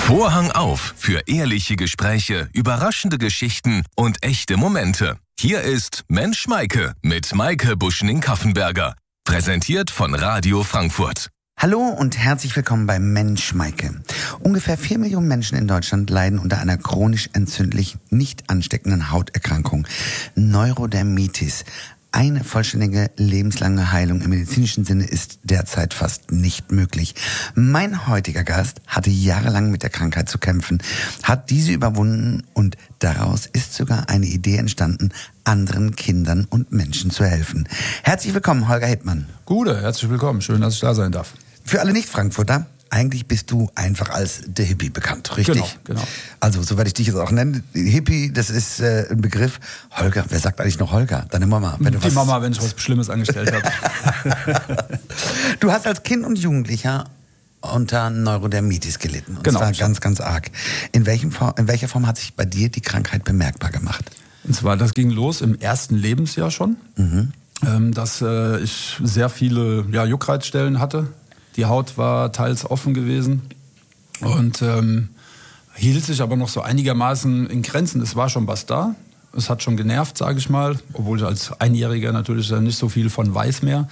Vorhang auf für ehrliche Gespräche, überraschende Geschichten und echte Momente. Hier ist Mensch Maike mit Maike Buschning-Kaffenberger. Präsentiert von Radio Frankfurt. Hallo und herzlich willkommen bei Mensch Maike. Ungefähr 4 Millionen Menschen in Deutschland leiden unter einer chronisch entzündlich nicht ansteckenden Hauterkrankung, Neurodermitis. Eine vollständige lebenslange Heilung im medizinischen Sinne ist derzeit fast nicht möglich. Mein heutiger Gast hatte jahrelang mit der Krankheit zu kämpfen, hat diese überwunden und daraus ist sogar eine Idee entstanden, anderen Kindern und Menschen zu helfen. Herzlich willkommen, Holger Hittmann. Gute, herzlich willkommen. Schön, dass ich da sein darf. Für alle Nicht-Frankfurter, eigentlich bist du einfach als der Hippie bekannt, richtig? Genau. Also, so werde ich dich jetzt auch nennen. Hippie, das ist ein Begriff. Holger, wer sagt eigentlich noch Holger? Deine Mama. Wenn ich was Schlimmes angestellt habe. Du hast als Kind und Jugendlicher unter Neurodermitis gelitten. Und zwar ganz, ganz arg. In welcher Form hat sich bei dir die Krankheit bemerkbar gemacht? Und zwar, das ging los im ersten Lebensjahr schon, dass ich sehr viele Juckreizstellen hatte. Die Haut war teils offen gewesen und hielt sich aber noch so einigermaßen in Grenzen. Es war schon was da. Es hat schon genervt, sage ich mal, obwohl ich als Einjähriger natürlich nicht so viel von weiß mehr.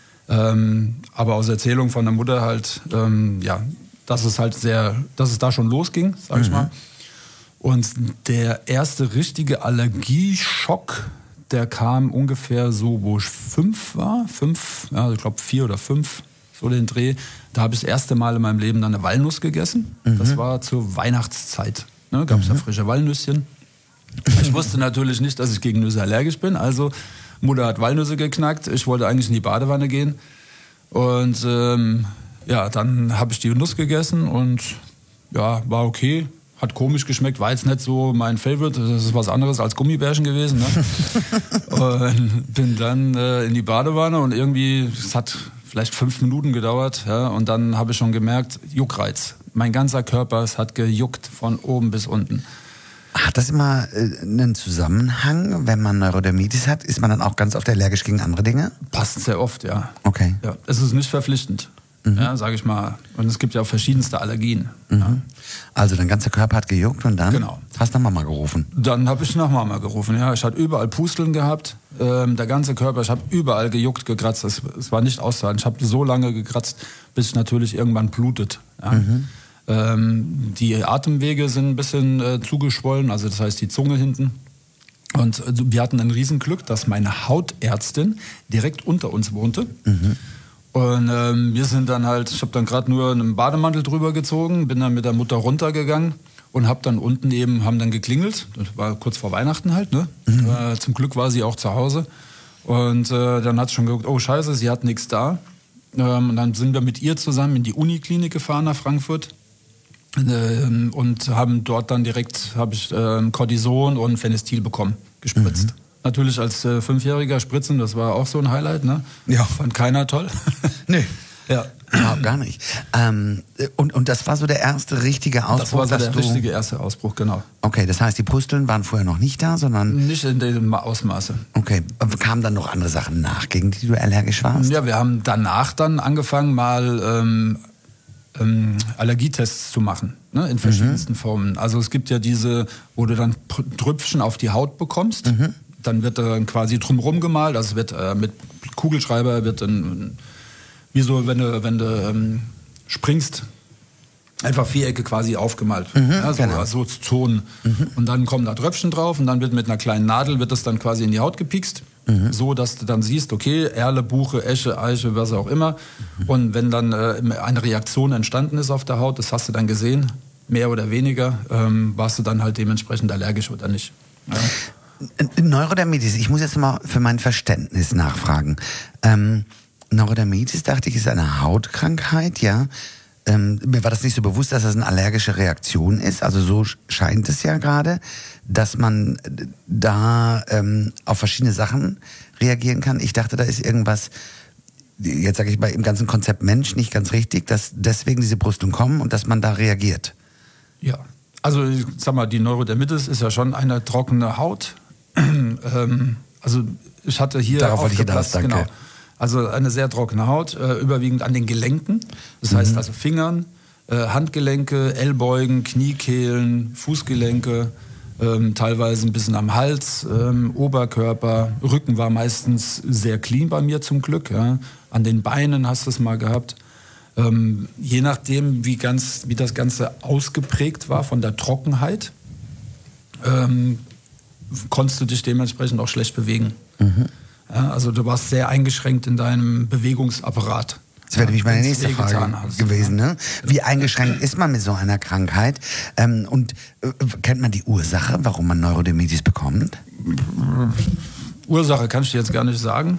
Aber aus Erzählung von der Mutter halt, dass es da schon losging, sage ich mal. Und der erste richtige Allergieschock, der kam ungefähr so, wo ich 5 war. Ich glaube 4 oder 5. So den Dreh. Da habe ich das erste Mal in meinem Leben dann eine Walnuss gegessen. Das war zur Weihnachtszeit. Gab es ja frische Walnüsschen. Ich wusste natürlich nicht, dass ich gegen Nüsse allergisch bin. Also Mutter hat Walnüsse geknackt. Ich wollte eigentlich in die Badewanne gehen. Und dann habe ich die Nuss gegessen und war okay. Hat komisch geschmeckt, war jetzt nicht so mein Favorite. Das ist was anderes als Gummibärchen gewesen. Ne? Und bin dann in die Badewanne und irgendwie, es hat vielleicht 5 Minuten gedauert, und dann habe ich schon gemerkt, Juckreiz. Mein ganzer Körper, es hat gejuckt von oben bis unten. Hat das immer einen Zusammenhang, wenn man Neurodermitis hat? Ist man dann auch ganz oft allergisch gegen andere Dinge? Passt sehr oft, ja. Okay. Ja, es ist nicht verpflichtend, sage ich mal. Und es gibt ja auch verschiedenste Allergien. Ja. Also dein ganzer Körper hat gejuckt und dann hast du nach Mama gerufen? Dann habe ich nach Mama gerufen, ja. Ich hatte überall Pusteln gehabt, der ganze Körper, ich habe überall gejuckt, gekratzt. Es war nicht auszuhalten. Ich habe so lange gekratzt, bis es natürlich irgendwann blutet. Ja. Die Atemwege sind ein bisschen zugeschwollen, also das heißt die Zunge hinten. Und wir hatten ein Riesenglück, dass meine Hautärztin direkt unter uns wohnte. Und wir sind dann halt, ich habe dann gerade nur einen Bademantel drüber gezogen, bin dann mit der Mutter runtergegangen und habe dann unten haben dann geklingelt. Das war kurz vor Weihnachten halt, ne? Zum Glück war sie auch zu Hause. Und dann hat sie schon geguckt, oh scheiße, sie hat nichts da. Und dann sind wir mit ihr zusammen in die Uniklinik gefahren nach Frankfurt. Und haben dort dann direkt, Cortison und Phenestil bekommen, gespritzt. Natürlich als 5-Jähriger spritzen, das war auch so ein Highlight, ne? Ja. Fand keiner toll. Nee. Ja. Überhaupt gar nicht. Und das war so der erste richtige Ausbruch? Das war so der richtige erste Ausbruch, genau. Okay, das heißt, die Pusteln waren vorher noch nicht da, sondern... Nicht in dem Ausmaße. Okay, kamen dann noch andere Sachen nach, gegen die du allergisch warst? Ja, wir haben danach dann angefangen, mal Allergietests zu machen, ne, in verschiedensten Formen. Also es gibt ja diese, wo du dann Trüpfchen auf die Haut bekommst. Dann wird dann quasi drumherum gemalt. Also es wird mit Kugelschreiber wird dann wie so, wenn du springst, einfach Vierecke quasi aufgemalt. So Zonen. Und dann kommen da Tröpfchen drauf und dann wird mit einer kleinen Nadel wird das dann quasi in die Haut gepikst. So, dass du dann siehst, okay, Erle, Buche, Esche, Eiche, was auch immer. Und wenn dann eine Reaktion entstanden ist auf der Haut, das hast du dann gesehen, mehr oder weniger, warst du dann halt dementsprechend allergisch oder nicht. Ja. Neurodermitis, ich muss jetzt mal für mein Verständnis nachfragen. Neurodermitis, dachte ich, ist eine Hautkrankheit, ja. Mir war das nicht so bewusst, dass das eine allergische Reaktion ist. Also so scheint es ja gerade, dass man da auf verschiedene Sachen reagieren kann. Ich dachte, da ist irgendwas, jetzt sage ich mal, im ganzen Konzept Mensch nicht ganz richtig, dass deswegen diese Brüstungen kommen und dass man da reagiert. Ja, also ich sag mal, die Neurodermitis ist ja schon eine trockene Haut. Also ich hatte hier darauf wollte ich hinaus, danke. Genau. Also eine sehr trockene Haut, überwiegend an den Gelenken. Das heißt also Fingern, Handgelenke, Ellbeugen, Kniekehlen, Fußgelenke, teilweise ein bisschen am Hals, Oberkörper. Rücken war meistens sehr clean bei mir zum Glück. Ja. An den Beinen hast du es mal gehabt. Je nachdem, wie das Ganze ausgeprägt war von der Trockenheit, konntest du dich dementsprechend auch schlecht bewegen. Ja, also du warst sehr eingeschränkt in deinem Bewegungsapparat. Das wäre nämlich meine nächste Frage gewesen. Ne? Wie eingeschränkt ist man mit so einer Krankheit? Und kennt man die Ursache, warum man Neurodermitis bekommt? Ursache kann ich dir jetzt gar nicht sagen.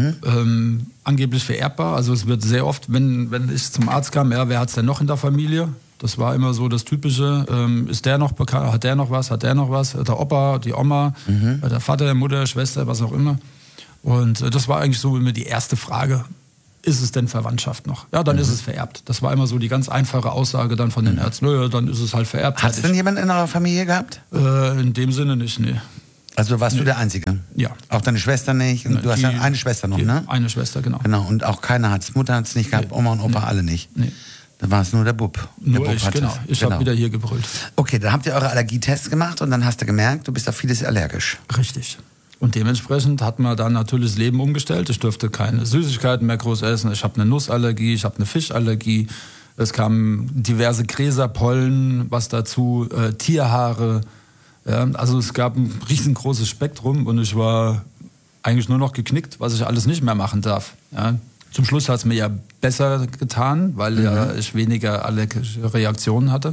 Angeblich vererbbar. Also es wird sehr oft, wenn ich zum Arzt kam, ja, wer hat es denn noch in der Familie? Das war immer so das Typische. Ist der noch bekannt? Hat der noch was? Hat der noch was? Der Opa, die Oma, der Vater, der Mutter, Schwester, was auch immer. Und das war eigentlich so immer die erste Frage. Ist es denn Verwandtschaft noch? Ja, dann ist es vererbt. Das war immer so die ganz einfache Aussage dann von den Ärzten. Naja, dann ist es halt vererbt. Hast du denn jemanden in eurer Familie gehabt? In dem Sinne nicht, nee. Also warst du der Einzige? Ja. Auch deine Schwester nicht? Und du hast ja eine Schwester noch, ne? Eine Schwester, genau. Genau, und auch keiner hat es. Mutter hat es nicht gehabt, Oma und Opa alle nicht. Nee. Da war es nur der Bub. Nur ich, genau. Ich habe wieder hier gebrüllt. Okay, dann habt ihr eure Allergietests gemacht und dann hast du gemerkt, du bist auf vieles allergisch. Richtig. Und dementsprechend hat man dann natürlich das Leben umgestellt. Ich durfte keine Süßigkeiten mehr groß essen. Ich habe eine Nussallergie, ich habe eine Fischallergie. Es kamen diverse Gräserpollen, was dazu, Tierhaare. Ja, also es gab ein riesengroßes Spektrum und ich war eigentlich nur noch geknickt, was ich alles nicht mehr machen darf. Ja. Zum Schluss hat es mir ja besser getan, weil ja ich weniger allergische Reaktionen hatte.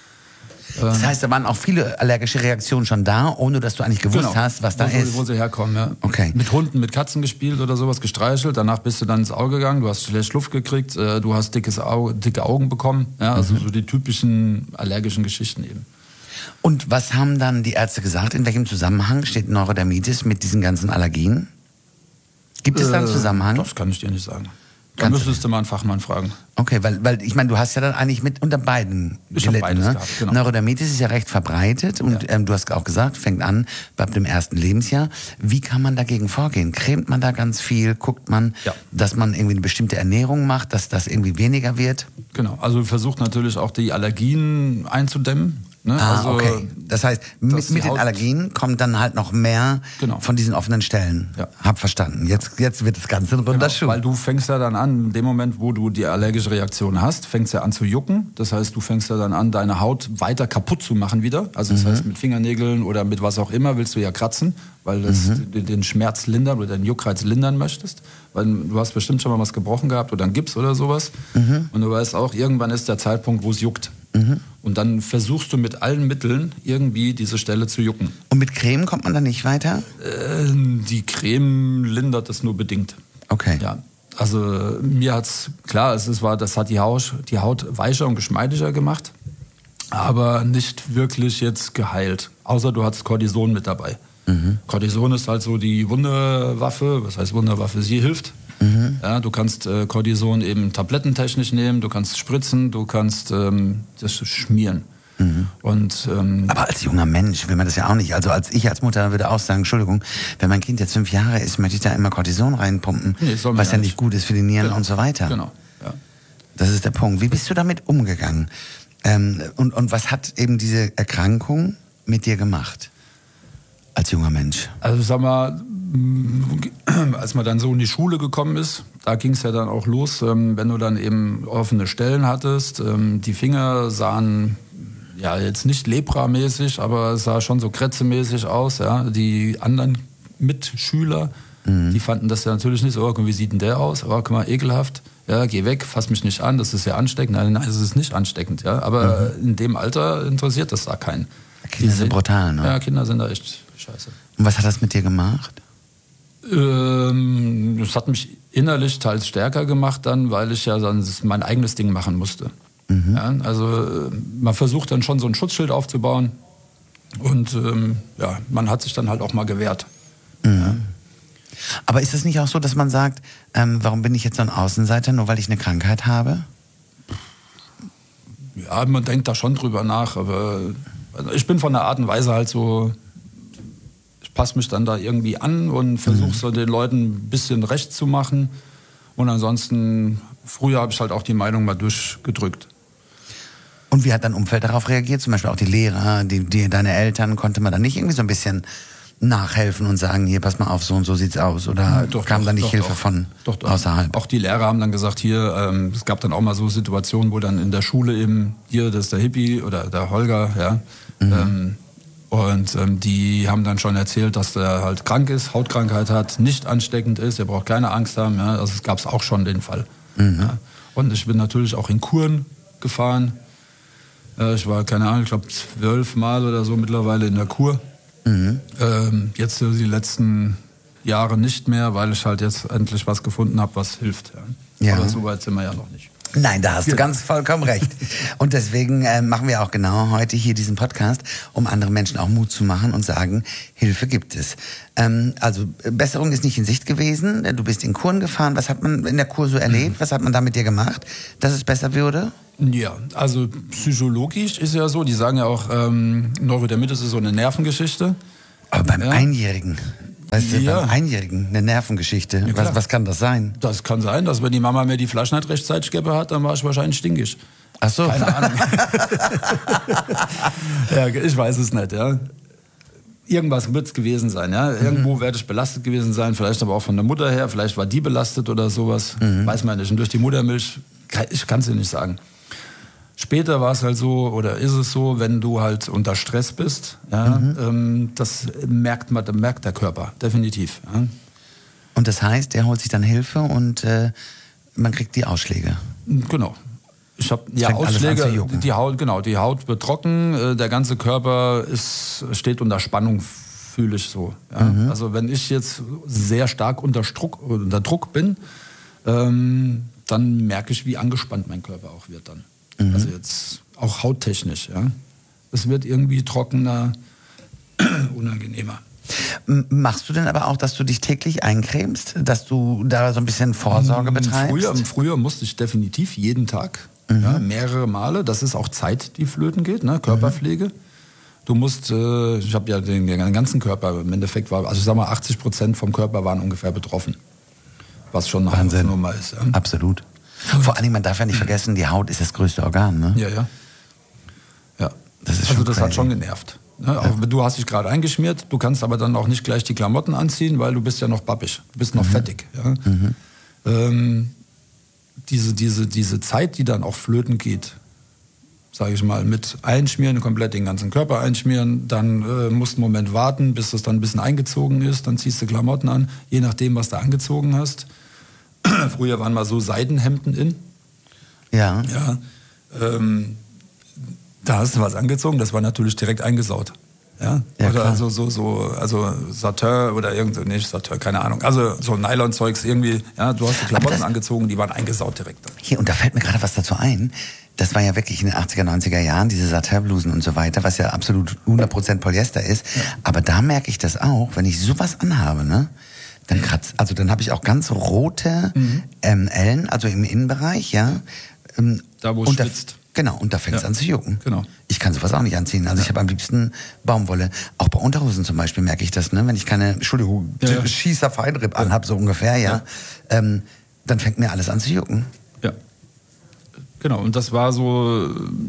Das heißt, da waren auch viele allergische Reaktionen schon da, ohne dass du eigentlich gewusst hast, was da ist. Wo sie herkommen, ja. Okay. Mit Hunden, mit Katzen gespielt oder sowas, gestreichelt. Danach bist du dann ins Auge gegangen, du hast schlecht Luft gekriegt, du hast dicke Augen bekommen. Ja, also so die typischen allergischen Geschichten eben. Und was haben dann die Ärzte gesagt? In welchem Zusammenhang steht Neurodermitis mit diesen ganzen Allergien? Gibt es da einen Zusammenhang? Das kann ich dir nicht sagen. Da müsstest du mal einen Fachmann fragen. Okay, weil ich meine, du hast ja dann eigentlich mit unter beiden gelitten, ne? Gehabt, genau. Neurodermitis ist ja recht verbreitet und du hast auch gesagt, fängt an bei dem ersten Lebensjahr. Wie kann man dagegen vorgehen? Cremt man da ganz viel? Guckt man, dass man irgendwie eine bestimmte Ernährung macht, dass das irgendwie weniger wird? Genau, also versucht natürlich auch die Allergien einzudämmen. Ne? Okay. Das heißt, mit den Allergien kommt dann halt noch mehr von diesen offenen Stellen. Ja. Hab verstanden. Jetzt wird das Ganze ein runder Schuh. Weil du fängst ja dann an, in dem Moment, wo du die allergische Reaktion hast, fängst ja an zu jucken. Das heißt, du fängst ja dann an, deine Haut weiter kaputt zu machen wieder. Also das heißt, mit Fingernägeln oder mit was auch immer willst du ja kratzen, weil das den Schmerz lindern oder den Juckreiz lindern möchtest. Weil du hast bestimmt schon mal was gebrochen gehabt oder einen Gips oder sowas. Und du weißt auch, irgendwann ist der Zeitpunkt, wo es juckt. Und dann versuchst du mit allen Mitteln irgendwie diese Stelle zu jucken. Und mit Creme kommt man da nicht weiter? Die Creme lindert es nur bedingt. Okay. Ja. Also mir hat's, klar, das hat die Haut weicher und geschmeidiger gemacht, aber nicht wirklich jetzt geheilt. Außer du hattest Cortison mit dabei. Cortison ist halt so die Wunderwaffe. Was heißt Wunderwaffe? Sie hilft. Ja, du kannst Cortison eben tablettentechnisch nehmen, du kannst spritzen, du kannst das schmieren. Und, aber als junger Mensch will man das ja auch nicht. Also als Mutter würde auch sagen, Entschuldigung, wenn mein Kind jetzt 5 Jahre ist, möchte ich da immer Cortison reinpumpen, was ja nicht gut ist für die Nieren und so weiter. Genau. Ja. Das ist der Punkt. Wie bist du damit umgegangen? Und was hat eben diese Erkrankung mit dir gemacht? Als junger Mensch. Also sag mal, als man dann so in die Schule gekommen ist, da ging es ja dann auch los, wenn du dann eben offene Stellen hattest, die Finger sahen ja jetzt nicht lepramäßig, aber es sah schon so krätzemäßig aus. Ja. Die anderen Mitschüler, die fanden das ja natürlich nicht so, oh, wie sieht denn der aus? Oh, guck mal, ekelhaft. Ja, geh weg, fass mich nicht an, das ist ja ansteckend. Nein, es ist nicht ansteckend. Ja. Aber in dem Alter interessiert das da keinen. Kinder sind brutal, ne? Ja, Kinder sind da echt scheiße. Und was hat das mit dir gemacht? Das hat mich innerlich teils stärker gemacht dann, weil ich ja dann mein eigenes Ding machen musste. Ja, also man versucht dann schon so ein Schutzschild aufzubauen und man hat sich dann halt auch mal gewehrt. Ja. Aber ist es nicht auch so, dass man sagt, warum bin ich jetzt so ein Außenseiter, nur weil ich eine Krankheit habe? Ja, man denkt da schon drüber nach, aber also ich bin von der Art und Weise halt so, ich passe mich dann da irgendwie an und versuche so den Leuten ein bisschen recht zu machen. Und ansonsten, früher habe ich halt auch die Meinung mal durchgedrückt. Und wie hat dein Umfeld darauf reagiert? Zum Beispiel auch die Lehrer, deine Eltern, konnte man da nicht irgendwie so ein bisschen nachhelfen und sagen, hier, pass mal auf, so und so sieht's aus? Oder kam dann nicht Hilfe von außerhalb? Auch die Lehrer haben dann gesagt, hier, es gab dann auch mal so Situationen, wo dann in der Schule eben, hier, das ist der Hippie oder der Holger, ja. Die haben dann schon erzählt, dass der halt krank ist, Hautkrankheit hat, nicht ansteckend ist, er braucht keine Angst haben, ja. Also es gab auch schon den Fall. Ja. Und ich bin natürlich auch in Kuren gefahren. Ich war, keine Ahnung, ich glaube 12 Mal oder so mittlerweile in der Kur. Jetzt die letzten Jahre nicht mehr, weil ich halt jetzt endlich was gefunden habe, was hilft. Ja. Aber so weit sind wir ja noch nicht. Nein, da hast du ganz vollkommen recht. Und deswegen machen wir auch genau heute hier diesen Podcast, um anderen Menschen auch Mut zu machen und sagen, Hilfe gibt es. Also Besserung ist nicht in Sicht gewesen. Du bist in Kuren gefahren. Was hat man in der Kur so erlebt? Was hat man da mit dir gemacht, dass es besser würde? Ja, also psychologisch ist ja so, die sagen ja auch, Neurodermitis ist so eine Nervengeschichte. Aber beim Einjährigen, weißt du, beim Einjährigen eine Nervengeschichte, Ja, was kann das sein? Das kann sein, dass wenn die Mama mir die Flaschen nicht rechtzeitig gegeben hat, dann war ich wahrscheinlich stinkig. Ach so. Keine Ahnung. Ja, ich weiß es nicht, ja. Irgendwas wird es gewesen sein, ja. Irgendwo werde ich belastet gewesen sein, vielleicht aber auch von der Mutter her, vielleicht war die belastet oder sowas, weiß man nicht. Und durch die Muttermilch, ich kann es dir nicht sagen. Später war es halt so, oder ist es so, wenn du halt unter Stress bist, ja, das merkt der Körper, definitiv. Ja. Und das heißt, der holt sich dann Hilfe und man kriegt die Ausschläge. Genau. Ich habe Ausschläge, die Haut wird trocken, der ganze Körper steht unter Spannung, fühle ich so. Ja. Also wenn ich jetzt sehr stark unter Druck bin, dann merke ich, wie angespannt mein Körper auch wird dann. Also jetzt auch hauttechnisch, ja. Es wird irgendwie trockener, unangenehmer. Machst du denn aber auch, dass du dich täglich eincremst, dass du da so ein bisschen Vorsorge betreibst? Früher musste ich definitiv jeden Tag, ja, mehrere Male. Das ist auch Zeit, die flöten geht, ne? Körperpflege. Du musst, ich habe ja den ganzen Körper, im Endeffekt war, also ich sag mal 80% vom Körper waren ungefähr betroffen. Was schon eine Hausnummer ist. Ja. Absolut. Vor allem, man darf ja nicht vergessen, die Haut ist das größte Organ, ne? Ja. Das hat schon genervt. Ne? Auch du hast dich gerade eingeschmiert, du kannst aber dann auch nicht gleich die Klamotten anziehen, weil du bist ja noch babbig, du bist noch fettig. Ja? Diese Zeit, die dann auch flöten geht, sage ich mal, mit Einschmieren, komplett den ganzen Körper einschmieren, dann musst du einen Moment warten, bis das dann ein bisschen eingezogen ist, dann ziehst du Klamotten an, je nachdem, was du angezogen hast. Früher waren mal so Seidenhemden in. Ja. Da hast du was angezogen, das war natürlich direkt eingesaut. Ja? Oder klar. also Satin oder nicht Satin, keine Ahnung. Also so Nylon-Zeugs irgendwie, ja, du hast die Klamotten angezogen, die waren eingesaut direkt. Hier, und da fällt mir gerade was dazu ein. Das war ja wirklich in den 80er, 90er Jahren, diese Satin-Blusen und so weiter, was ja absolut 100% Polyester ist. Ja. Aber da merke ich das auch, wenn ich sowas anhabe, ne? Dann habe ich auch ganz rote Ellen, also im Innenbereich, ja. Da, wo es schwitzt. Genau, und da fängt es an zu jucken. Genau. Ich kann sowas auch nicht anziehen. Also ich habe am liebsten Baumwolle. Auch bei Unterhosen zum Beispiel merke ich das, ne? Wenn ich keine, Schießer-Feinripp anhab, so ungefähr, ja. Dann fängt mir alles an zu jucken. Ja. Genau, und das war so,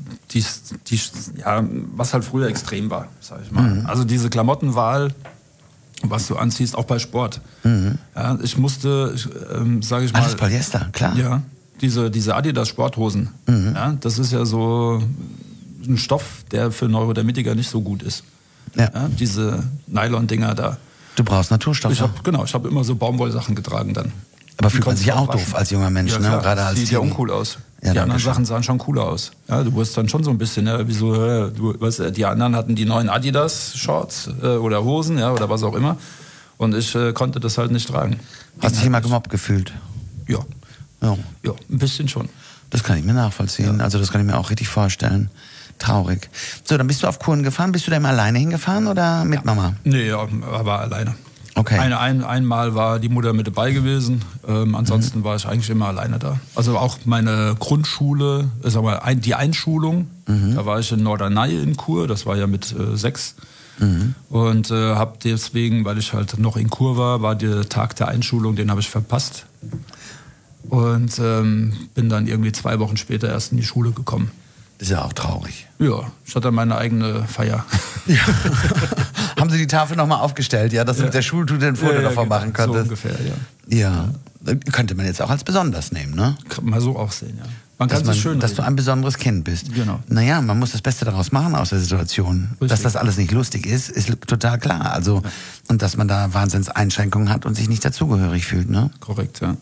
was halt früher extrem war, sag ich mal. Also diese Klamottenwahl, was du anziehst, auch bei Sport. Ja, ich musste, sage ich mal... Alles Polyester, klar. Ja, diese Adidas Sporthosen, ja, das ist ja so ein Stoff, der für Neurodermitiker nicht so gut ist. Ja, diese Nylon-Dinger da. Du brauchst Naturstoffe. Ich habe immer so Baumwollsachen getragen dann. Aber fühlt man sich auch doof als junger Mensch, ne? Gerade als sieht ja uncool aus. Ja, die anderen Sachen sahen schon cooler aus. Ja, du wirst dann schon so ein bisschen, ja, wie so, die anderen hatten die neuen Adidas-Shorts oder Hosen, ja, oder was auch immer. Und ich konnte das halt nicht tragen. Hast du dich immer gemobbt gefühlt? Ja. Ja, ein bisschen schon. Das kann ich mir nachvollziehen. Ja. Also das kann ich mir auch richtig vorstellen. Traurig. So, dann bist du auf Kuren gefahren. Bist du da immer alleine hingefahren oder mit Mama? Nee, ja, aber alleine. Okay. Einmal war die Mutter mit dabei gewesen. Ansonsten war ich eigentlich immer alleine da. Also auch meine Grundschule, sag mal, die Einschulung, da war ich in Norderney in Chur, das war ja mit 6. Und habe deswegen, weil ich halt noch in Chur war der Tag der Einschulung, den habe ich verpasst. Und bin dann irgendwie 2 Wochen später erst in die Schule gekommen. Ist ja auch traurig. Ja, ich hatte meine eigene Feier. Ja. Haben Sie die Tafel nochmal aufgestellt, ja, dass du mit der Schultüte ein Foto davon machen konntest? So ungefähr, ja. Ja, könnte man jetzt auch als besonders nehmen, ne? Kann man so auch sehen, ja. Man kann es schön dass reden. du ein besonderes Kind bist. Genau. Naja, man muss das Beste daraus machen aus der Situation. Richtig. Dass das alles nicht lustig ist total klar. Also, und dass man da Wahnsinnseinschränkungen hat und sich nicht dazugehörig fühlt, ne? Korrekt, ja.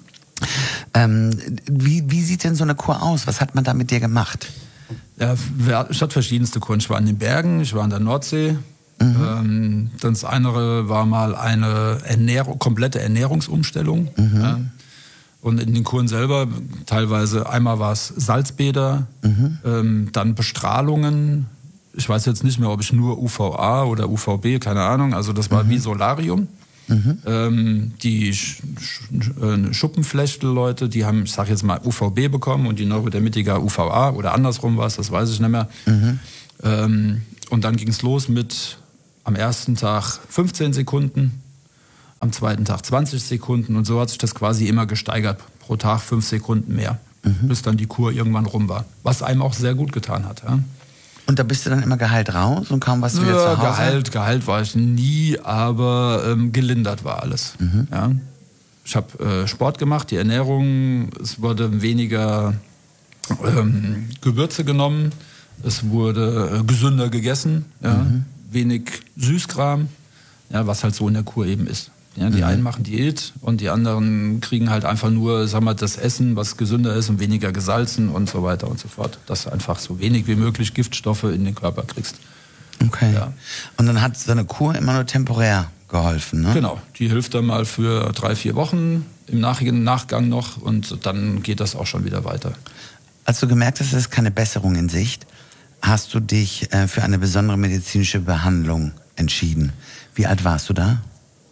Wie sieht denn so eine Kur aus? Was hat man da mit dir gemacht? Ja, ich hatte verschiedenste Kuren. Ich war in den Bergen, ich war an der Nordsee. Das andere war mal eine komplette Ernährungsumstellung. Ja. Und in den Kuren selber, teilweise, einmal war es Salzbäder, dann Bestrahlungen. Ich weiß jetzt nicht mehr, ob ich nur UVA oder UVB, keine Ahnung. Also das war wie Solarium. Die Schuppenflechtel-Leute, die haben, ich sage jetzt mal, UVB bekommen und die Neurodermitiker UVA oder andersrum war es, das weiß ich nicht mehr. Und dann ging es los mit am ersten Tag 15 Sekunden, am zweiten Tag 20 Sekunden und so hat sich das quasi immer gesteigert, pro Tag 5 Sekunden mehr, bis dann die Kur irgendwann rum war, was einem auch sehr gut getan hat. Ja. Und da bist du dann immer geheilt raus und kaum warst du wieder zu Hause? Geheilt war ich nie, aber gelindert war alles. Ja. Ich habe Sport gemacht, die Ernährung, es wurde weniger Gewürze genommen, es wurde gesünder gegessen, ja. Wenig Süßkram, ja, was halt so in der Kur eben ist. Ja, die einen machen Diät und die anderen kriegen halt einfach nur, sag mal, das Essen, was gesünder ist und weniger gesalzen und so weiter und so fort. Dass du einfach so wenig wie möglich Giftstoffe in den Körper kriegst. Okay. Ja. Und dann hat so eine Kur immer nur temporär geholfen, ne? Genau. Die hilft dann mal für 3-4 Wochen im Nachgang noch und dann geht das auch schon wieder weiter. Als du gemerkt hast, es ist keine Besserung in Sicht, hast du dich für eine besondere medizinische Behandlung entschieden. Wie alt warst du da?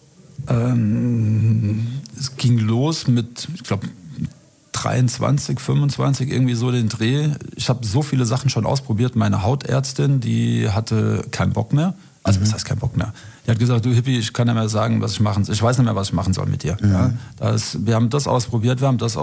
Es ging los mit, ich glaube, 23, 25, irgendwie so den Dreh. Ich habe so viele Sachen schon ausprobiert. Meine Hautärztin, die hatte keinen Bock mehr. Also was heißt keinen Bock mehr? Die hat gesagt, du Hippie, ich kann nicht mehr sagen, was ich machen soll. Ich weiß nicht mehr, was ich machen soll mit dir. Ja, wir haben das ausprobiert,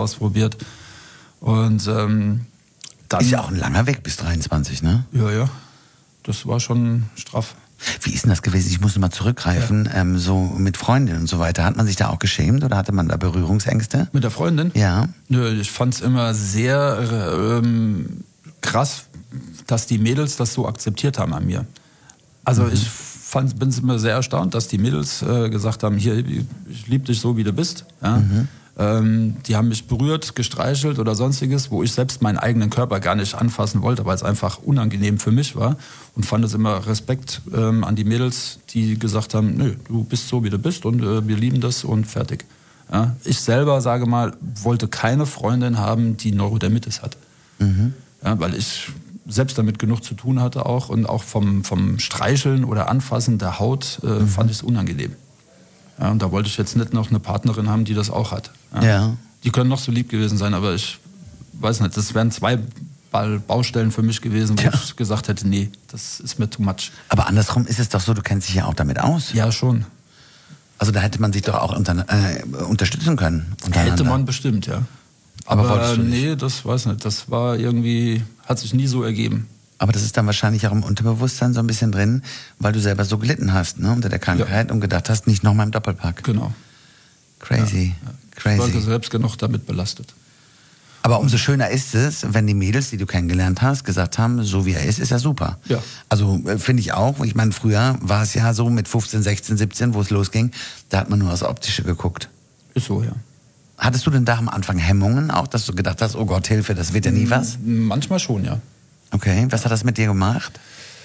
Und dann... Ist ja auch ein langer Weg bis 23, ne? Ja. Das war schon straff. Wie ist denn das gewesen? Ich muss mal zurückgreifen, so mit Freundinnen und so weiter. Hat man sich da auch geschämt oder hatte man da Berührungsängste? Mit der Freundin? Ja. Nö, ich fand's immer sehr krass, dass die Mädels das so akzeptiert haben an mir. Also ich bin immer sehr erstaunt, dass die Mädels gesagt haben, hier, ich liebe dich so, wie du bist. Ja? Die haben mich berührt, gestreichelt oder sonstiges, wo ich selbst meinen eigenen Körper gar nicht anfassen wollte, weil es einfach unangenehm für mich war. Und fand es immer Respekt an die Mädels, die gesagt haben, nö, du bist so, wie du bist und wir lieben das und fertig. Ja? Ich selber, sage mal, wollte keine Freundin haben, die Neurodermitis hat. Ja, weil ich selbst damit genug zu tun hatte auch und auch vom Streicheln oder Anfassen der Haut fand ich es unangenehm. Ja, und da wollte ich jetzt nicht noch eine Partnerin haben, die das auch hat. Ja. Die können noch so lieb gewesen sein, aber ich weiß nicht, das wären 2 Baustellen für mich gewesen, wo ich gesagt hätte, nee, das ist mir too much. Aber andersrum ist es doch so, du kennst dich ja auch damit aus. Ja, schon. Also da hätte man sich doch auch unterstützen können. Hätte man bestimmt, ja. Aber wolltest du nicht? Nee, das weiß nicht. Das war irgendwie, hat sich nie so ergeben. Aber das ist dann wahrscheinlich auch im Unterbewusstsein so ein bisschen drin, weil du selber so gelitten hast, ne, unter der Krankheit und gedacht hast, nicht nochmal im Doppelpack. Genau. Crazy. Ich war selbst genug damit belastet. Aber umso schöner ist es, wenn die Mädels, die du kennengelernt hast, gesagt haben, so wie er ist ja super. Ja. Also finde ich auch. Ich meine, früher war es ja so mit 15, 16, 17, wo es losging, da hat man nur aufs Optische geguckt. Ist so, ja. Hattest du denn da am Anfang Hemmungen auch, dass du gedacht hast, oh Gott, Hilfe, das wird ja nie was? Manchmal schon, ja. Okay, was hat das mit dir gemacht?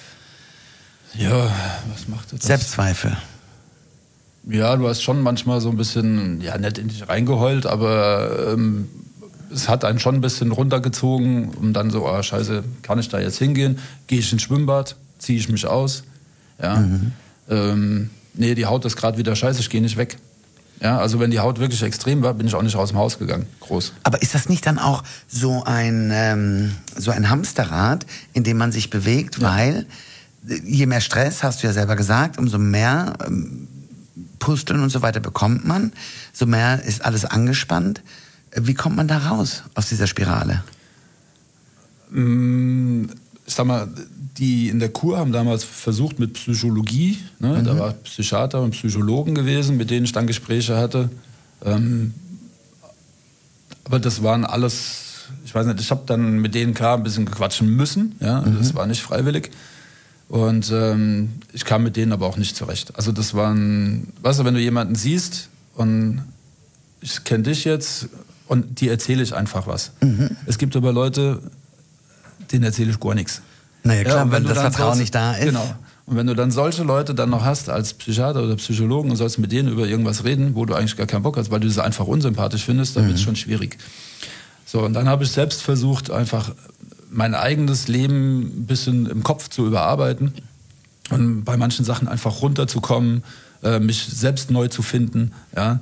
Ja, was macht das? Selbstzweifel. Ja, du hast schon manchmal so ein bisschen, ja, nicht in dich reingeheult, aber es hat einen schon ein bisschen runtergezogen und dann so, oh scheiße, kann ich da jetzt hingehen? Gehe ich ins Schwimmbad? Ziehe ich mich aus? Ja. Nee, die Haut ist gerade wieder scheiße, ich gehe nicht weg. Ja, also wenn die Haut wirklich extrem war, bin ich auch nicht aus dem Haus gegangen, groß. Aber ist das nicht dann auch so ein Hamsterrad, in dem man sich bewegt, weil je mehr Stress, hast du ja selber gesagt, umso mehr Pusteln und so weiter bekommt man, so mehr ist alles angespannt. Wie kommt man da raus aus dieser Spirale? ich sag mal, die in der Kur haben damals versucht mit Psychologie, ne? Da war Psychiater und Psychologen gewesen, mit denen ich dann Gespräche hatte. Aber das waren alles, ich weiß nicht, ich habe dann mit denen klar ein bisschen quatschen müssen, ja, das war nicht freiwillig. Und ich kam mit denen aber auch nicht zurecht. Also das waren, weißt du, wenn du jemanden siehst und ich kenne dich jetzt und die erzähle ich einfach was. Es gibt aber Leute, denen erzähle ich gar nichts. Naja klar, ja, wenn das Vertrauen nicht da ist. Genau. Und wenn du dann solche Leute dann noch hast als Psychiater oder Psychologen und sollst mit denen über irgendwas reden, wo du eigentlich gar keinen Bock hast, weil du sie einfach unsympathisch findest, dann wird es schon schwierig. So, und dann habe ich selbst versucht, einfach mein eigenes Leben ein bisschen im Kopf zu überarbeiten und bei manchen Sachen einfach runterzukommen, mich selbst neu zu finden, ja,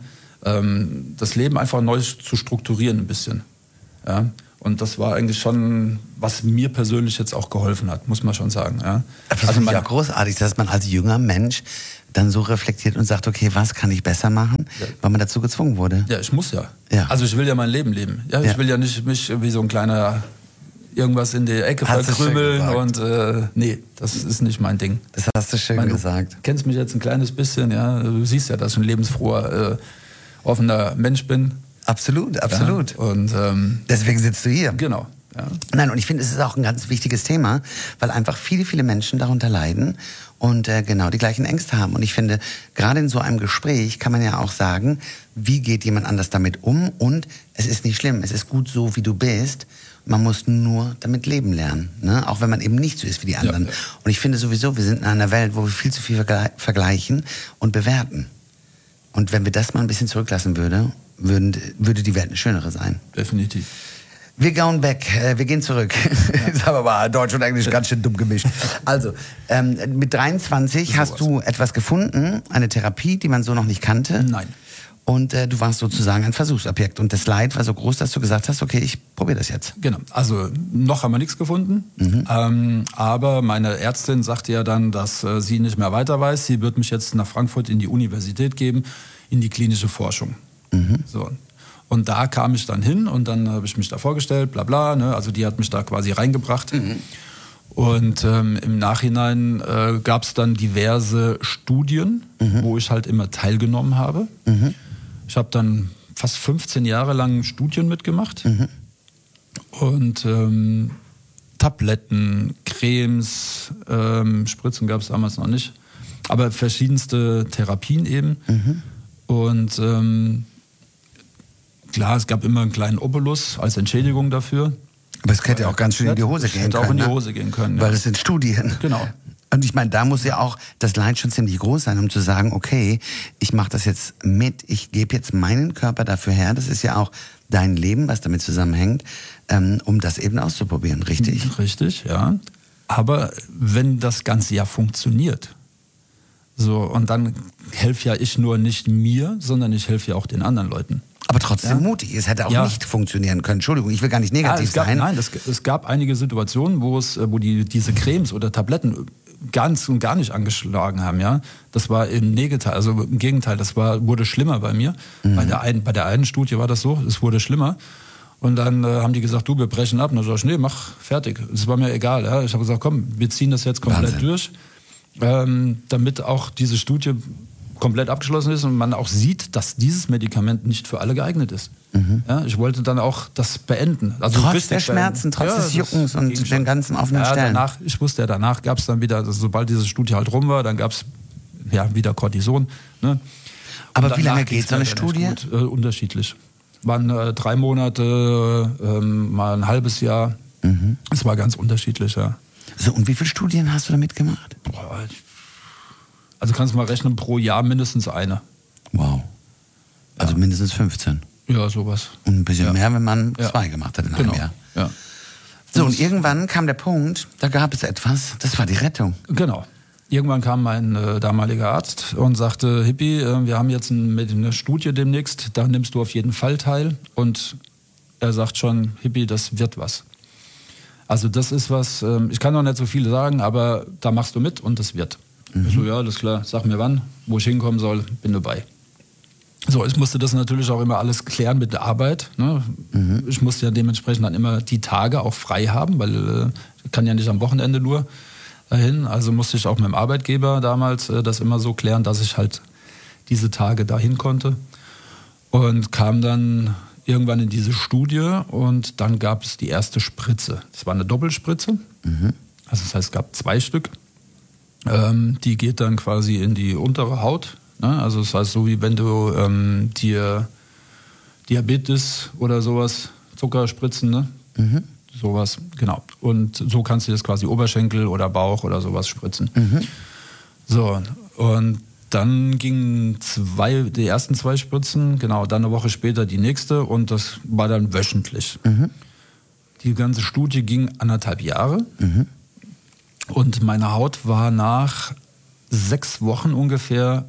das Leben einfach neu zu strukturieren ein bisschen. Ja. Und das war eigentlich schon, was mir persönlich jetzt auch geholfen hat, muss man schon sagen. Ja. Das also finde ich auch großartig, dass man als junger Mensch dann so reflektiert und sagt, okay, was kann ich besser machen, weil man dazu gezwungen wurde. Ja, ich muss ja. Also ich will ja mein Leben leben. Ja, ich will ja nicht mich wie so ein kleiner irgendwas in die Ecke verkrümeln und nee, das ist nicht mein Ding. Das hast du schön gesagt. Du kennst mich jetzt ein kleines bisschen, ja. Du siehst ja, dass ich ein lebensfroher, offener Mensch bin. Absolut, absolut. Ja, und deswegen sitzt du hier. Genau. Ja. Nein, und ich finde, es ist auch ein ganz wichtiges Thema, weil einfach viele, viele Menschen darunter leiden und genau die gleichen Ängste haben. Und ich finde, gerade in so einem Gespräch kann man ja auch sagen, wie geht jemand anders damit um? Und es ist nicht schlimm, es ist gut so, wie du bist. Man muss nur damit leben lernen, ne? Auch wenn man eben nicht so ist wie die anderen. Ja, ja. Und ich finde sowieso, wir sind in einer Welt, wo wir viel zu viel vergleichen und bewerten. Und wenn wir das mal ein bisschen zurücklassen würde die Welt eine schönere sein. Definitiv. Wir gehen back, wir gehen zurück. Jetzt haben wir mal Deutsch und Englisch ganz schön dumm gemischt. Also, mit 23 hast du etwas gefunden, eine Therapie, die man so noch nicht kannte. Nein. Und du warst sozusagen ein Versuchsobjekt. Und das Leid war so groß, dass du gesagt hast, okay, ich probiere das jetzt. Genau. Also noch haben wir nichts gefunden. Aber meine Ärztin sagte ja dann, dass sie nicht mehr weiter weiß. Sie wird mich jetzt nach Frankfurt in die Universität geben, in die klinische Forschung. So. Und da kam ich dann hin und dann habe ich mich da vorgestellt, bla bla. Ne? Also die hat mich da quasi reingebracht. Und im Nachhinein gab es dann diverse Studien, wo ich halt immer teilgenommen habe. Ich habe dann fast 15 Jahre lang Studien mitgemacht. Und Tabletten, Cremes, Spritzen gab es damals noch nicht. Aber verschiedenste Therapien eben. Und klar, es gab immer einen kleinen Obolus als Entschädigung dafür. Aber es hätte ja auch ganz schön in die Hose gehen können. Hätte auch in die Hose gehen können. Weil es sind Studien. Genau. Und ich meine, da muss ja auch das Leid schon ziemlich groß sein, um zu sagen, okay, ich mache das jetzt mit, ich gebe jetzt meinen Körper dafür her, das ist ja auch dein Leben, was damit zusammenhängt, um das eben auszuprobieren, richtig? Richtig, ja. Aber wenn das Ganze ja funktioniert, so, und dann helfe ja ich nur nicht mir, sondern ich helfe ja auch den anderen Leuten. Aber trotzdem mutig. Es hätte auch nicht funktionieren können. Entschuldigung, ich will gar nicht negativ sein. Nein, es gab einige Situationen, wo diese Cremes oder Tabletten ganz und gar nicht angeschlagen haben. Ja, das war im Gegenteil. Also im Gegenteil, wurde schlimmer bei mir. Bei der einen Studie war das so, es wurde schlimmer. Und dann haben die gesagt, wir brechen ab. Und dann sag ich, nee, mach fertig. Das war mir egal. Ja. Ich habe gesagt, komm, wir ziehen das jetzt komplett durch, damit auch diese Studie komplett abgeschlossen ist und man auch sieht, dass dieses Medikament nicht für alle geeignet ist. Ja, ich wollte dann auch das beenden. Also trotz der Schmerzen, trotz des Juckens und den ganzen offenen Stellen. Ich wusste ja, danach gab es dann wieder, also sobald diese Studie halt rum war, dann gab es wieder Cortison. Ne? Aber wie lange geht so eine Studie? Unterschiedlich. Waren 3 Monate, mal ein halbes Jahr. Es war ganz unterschiedlich, ja. So, und wie viele Studien hast du damit gemacht? Also kannst du mal rechnen, pro Jahr mindestens eine. Wow. Also mindestens 15. Ja, sowas. Und ein bisschen mehr, wenn man 2 gemacht hat in einem Jahr. Ja. So, und irgendwann kam der Punkt, da gab es etwas, das war die Rettung. Genau. Irgendwann kam mein damaliger Arzt und sagte, Hippie, wir haben jetzt eine Studie demnächst, da nimmst du auf jeden Fall teil. Und er sagt schon, Hippie, das wird was. Also das ist was, ich kann noch nicht so viel sagen, aber da machst du mit und das wird. Ich so, ja, alles klar, sag mir wann, wo ich hinkommen soll, bin dabei. So, ich musste das natürlich auch immer alles klären mit der Arbeit. Ne? Ich musste ja dementsprechend dann immer die Tage auch frei haben, weil ich kann ja nicht am Wochenende nur dahin. Also musste ich auch mit dem Arbeitgeber damals das immer so klären, dass ich halt diese Tage dahin konnte. Und kam dann irgendwann in diese Studie und dann gab es die erste Spritze. Das war eine Doppelspritze. Also das heißt, es gab 2 Stück. Die geht dann quasi in die untere Haut. Ne? Also das heißt, so wie wenn du dir Diabetes oder sowas, Zucker spritzen, ne? Sowas, genau. Und so kannst du das quasi Oberschenkel oder Bauch oder sowas spritzen. So, und dann gingen die ersten 2 Spritzen, genau, dann eine Woche später die nächste und das war dann wöchentlich. Die ganze Studie ging 1,5 Jahre und meine Haut war nach 6 Wochen ungefähr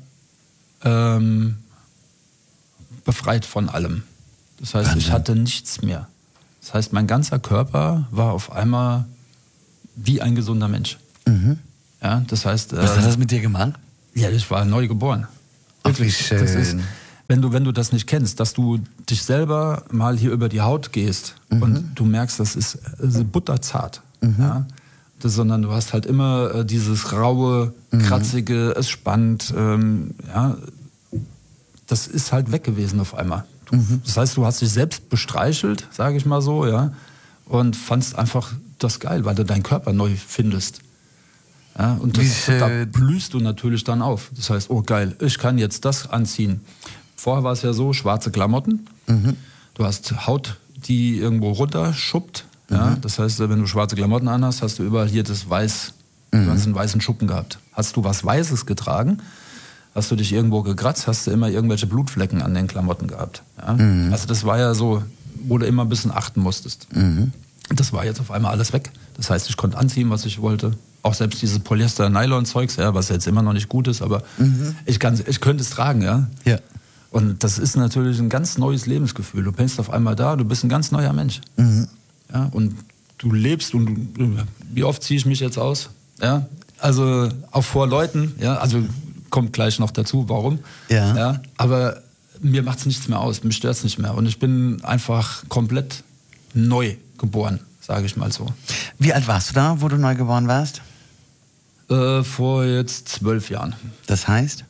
befreit von allem. Das heißt, ich hatte nichts mehr. Das heißt, mein ganzer Körper war auf einmal wie ein gesunder Mensch. Ja, das heißt, was hat das mit dir gemacht? Ja, ich war neu geboren. Ach, wie schön. Das ist, wenn du das nicht kennst, dass du dich selber mal hier über die Haut gehst und du merkst, das ist butterzart. Ja? Sondern du hast halt immer dieses raue, kratzige, es spannt. Ja? Das ist halt weg gewesen auf einmal. Das heißt, du hast dich selbst bestreichelt, sage ich mal so, ja, und fandst einfach das geil, weil du deinen Körper neu findest. Ja, und da blühst du natürlich dann auf. Das heißt, oh geil, ich kann jetzt das anziehen. Vorher war es ja so, schwarze Klamotten. Du hast Haut, die irgendwo runterschuppt. Ja? Das heißt, wenn du schwarze Klamotten anhast, hast du überall hier das Weiß. Du hast einen weißen Schuppen gehabt. Hast du was Weißes getragen, hast du dich irgendwo gekratzt, hast du immer irgendwelche Blutflecken an den Klamotten gehabt. Ja? Also das war ja so, wo du immer ein bisschen achten musstest. Das war jetzt auf einmal alles weg. Das heißt, ich konnte anziehen, was ich wollte. Auch selbst dieses Polyester-Nylon-Zeugs, ja, was jetzt immer noch nicht gut ist, aber ich könnte es tragen, ja. Und das ist natürlich ein ganz neues Lebensgefühl. Du bist auf einmal da, du bist ein ganz neuer Mensch. Ja, und du lebst und wie oft ziehe ich mich jetzt aus? Ja, also auch vor Leuten, ja, also kommt gleich noch dazu, warum. Ja, aber mir macht es nichts mehr aus, mich stört es nicht mehr. Und ich bin einfach komplett neu geboren, sage ich mal so. Wie alt warst du da, wo du neu geboren warst? Vor jetzt 12 Jahren. Das heißt?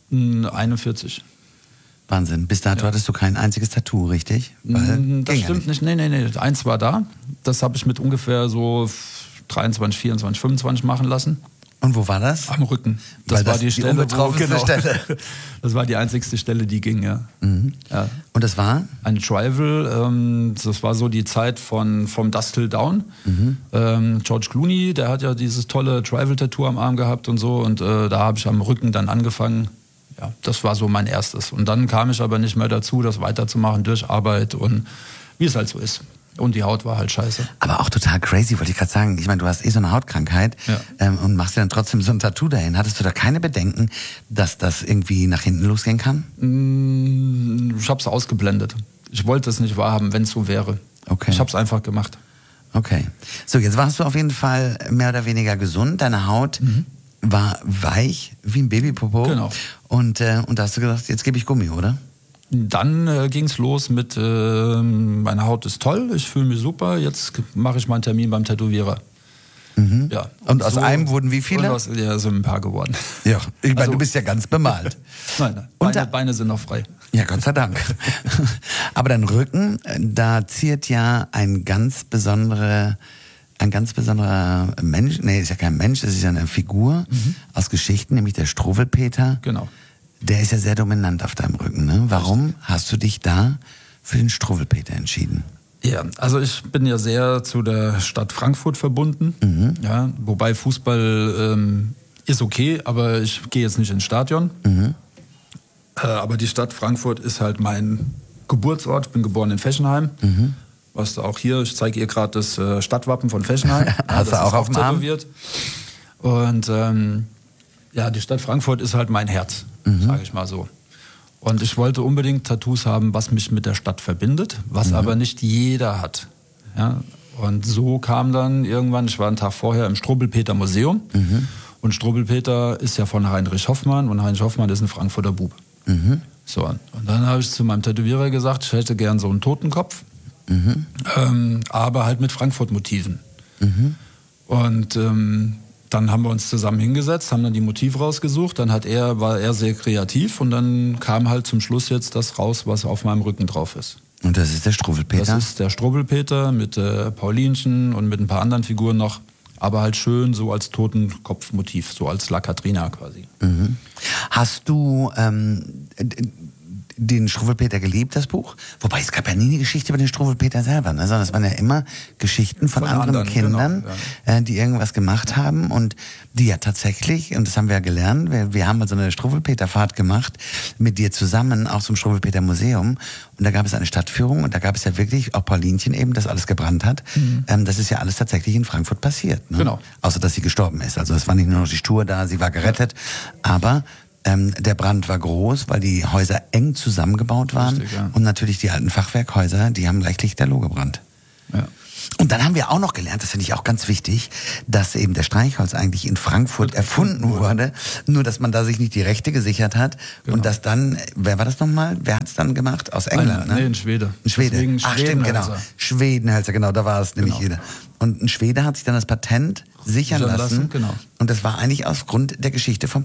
41. Wahnsinn. Bis dato hattest du kein einziges Tattoo, richtig? Das stimmt nicht. Nee. Eins war da. Das habe ich mit ungefähr so 23, 24, 25 machen lassen. Und wo war das? Am Rücken. Das war die Stelle, Stelle. Das war die einzigste Stelle, die ging, ja. Ja. Und das war? Ein Tribal. Das war so die Zeit vom Dust Till Down. George Clooney, der hat ja dieses tolle Tribal-Tattoo am Arm gehabt und so. Und da habe ich am Rücken dann angefangen. Ja, das war so mein erstes. Und dann kam ich aber nicht mehr dazu, das weiterzumachen durch Arbeit und wie es halt so ist. Und die Haut war halt scheiße. Aber auch total crazy, wollte ich gerade sagen. Ich meine, du hast so eine Hautkrankheit und machst dir dann trotzdem so ein Tattoo dahin. Hattest du da keine Bedenken, dass das irgendwie nach hinten losgehen kann? Ich habe es ausgeblendet. Ich wollte es nicht wahrhaben, wenn es so wäre. Okay. Ich habe es einfach gemacht. Okay. So, jetzt warst du auf jeden Fall mehr oder weniger gesund. Deine Haut war weich wie ein Babypopo. Genau. Und da hast du gedacht, jetzt gebe ich Gummi, oder? Dann ging es los mit, meine Haut ist toll, ich fühle mich super, jetzt mache ich mal einen Termin beim Tätowierer. Ja, und aus einem wurden wie viele? Ja, sind ein paar geworden. Ja, ich meine, du bist ja ganz bemalt. Nein, Beine sind noch frei. Ja, Gott sei Dank. Aber dein Rücken, da ziert ja ein ganz besonderer Mensch, nee, ist ja kein Mensch, das ist ja eine Figur aus Geschichten, nämlich der Struwwelpeter. Genau. Der ist ja sehr dominant auf deinem Rücken, ne? Warum hast du dich da für den Struwwelpeter entschieden? Ja, also ich bin ja sehr zu der Stadt Frankfurt verbunden. Ja, wobei Fußball ist okay, aber ich gehe jetzt nicht ins Stadion. Aber die Stadt Frankfurt ist halt mein Geburtsort. Ich bin geboren in Fechenheim. Was auch hier, ich zeige ihr gerade das Stadtwappen von Fechenheim. Hast du auch auf dem Arm? Und ja, die Stadt Frankfurt ist halt mein Herz, sage ich mal so. Und ich wollte unbedingt Tattoos haben, was mich mit der Stadt verbindet, was aber nicht jeder hat. Ja? Und so kam dann irgendwann, ich war einen Tag vorher im Struwwelpeter Museum. Und Struwwelpeter ist ja von Heinrich Hoffmann und Heinrich Hoffmann ist ein Frankfurter Bub. So, und dann habe ich zu meinem Tätowierer gesagt, ich hätte gern so einen Totenkopf, aber halt mit Frankfurt-Motiven. Und dann haben wir uns zusammen hingesetzt, haben dann die Motive rausgesucht, dann war er sehr kreativ und dann kam halt zum Schluss jetzt das raus, was auf meinem Rücken drauf ist. Und das ist der Struwwelpeter? Das ist der Struwwelpeter mit Paulinchen und mit ein paar anderen Figuren noch, aber halt schön so als Totenkopfmotiv, so als La Katrina quasi. Hast du den Struwwelpeter geliebt, das Buch? Wobei, es gab ja nie eine Geschichte über den Struwwelpeter selber, ne? Sondern es waren ja immer Geschichten von anderen Kindern, genau, die irgendwas gemacht haben und die ja tatsächlich, und das haben wir ja gelernt, wir haben mal so eine Struwwelpeter-Fahrt gemacht mit dir zusammen, auch zum Struwwelpeter-Museum, und da gab es eine Stadtführung und da gab es ja wirklich auch Paulinchen eben, das alles gebrannt hat. Das ist ja alles tatsächlich in Frankfurt passiert. Ne? Genau. Außer, dass sie gestorben ist. Also es war nicht nur noch die Stur da, sie war gerettet, aber der Brand war groß, weil die Häuser eng zusammengebaut waren. Richtig, ja. Und natürlich die alten Fachwerkhäuser, die haben gleich lichterloh gebrannt. Ja. Und dann haben wir auch noch gelernt, das finde ich auch ganz wichtig, dass eben der Streichholz eigentlich in Frankfurt erfunden wurde, nur dass man da sich nicht die Rechte gesichert hat. Genau. Und dass dann, wer war das nochmal? Wer hat es dann gemacht? Aus England, ne? Nee, in Schwede. In Schwede. Ach stimmt, genau. Schwedenhälser, genau, da war es nämlich jeder. Und ein Schwede hat sich dann das Patent sichern lassen. Genau. Und das war eigentlich aufgrund der Geschichte von